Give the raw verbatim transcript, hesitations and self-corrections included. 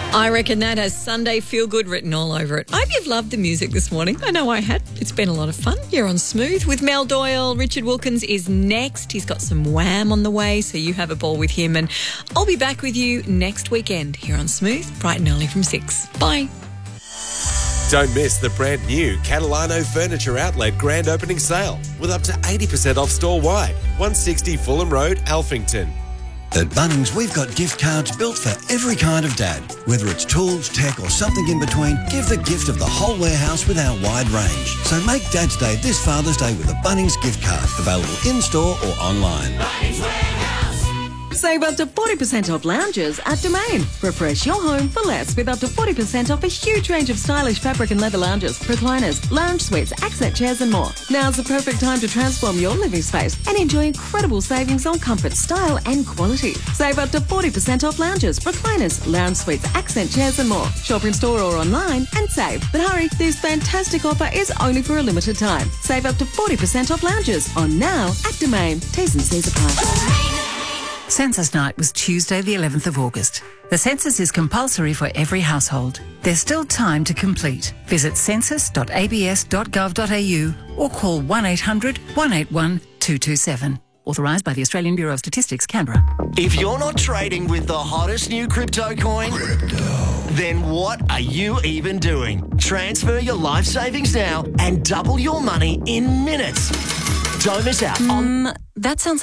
I reckon that has Sunday Feel Good written all over it. I hope you've loved the music this morning. I know I had. It's been a lot of fun. You're on Smooth with Mel Doyle. Richard Wilkins is next. He's got some Wham on the way, so you have a ball with him. And I'll be back with you next weekend here on Smooth, bright and early from six. Bye. Don't miss the brand new Catalano Furniture Outlet grand opening sale with up to eighty percent off store-wide. one sixty Fulham Road, Alphington. At Bunnings, we've got gift cards built for every kind of dad. Whether it's tools, tech or something in between, give the gift of the whole warehouse with our wide range. So make Dad's Day this Father's Day with a Bunnings gift card, available in-store or online. Bunnings Warehouse. Save up to forty percent off lounges at Domain. Refresh your home for less with up to forty percent off a huge range of stylish fabric and leather lounges, recliners, lounge suites, accent chairs and more. Now's the perfect time to transform your living space and enjoy incredible savings on comfort, style and quality. Save up to forty percent off lounges, recliners, lounge suites, accent chairs and more. Shop in store or online and save. But hurry, this fantastic offer is only for a limited time. Save up to forty percent off lounges on now at Domain. T's and C's apply. Census night was Tuesday the eleventh of August. The census is compulsory for every household. There's still time to complete. Visit census dot a b s dot gov dot a u or call one eight hundred, one eight one, two two seven. Authorised by the Australian Bureau of Statistics, Canberra. If you're not trading with the hottest new crypto coin, crypto. Then what are you even doing? Transfer your life savings now and double your money in minutes. Don't miss out on... Mm, that sounds